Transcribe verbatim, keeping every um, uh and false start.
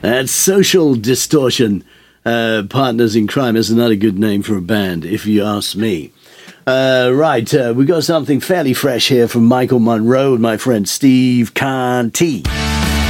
That's Social Distortion. Uh, Partners in Crime is not a good name for a band, if you ask me. Uh, right, uh, we got something fairly fresh here from Michael Monroe and my friend Steve Canty.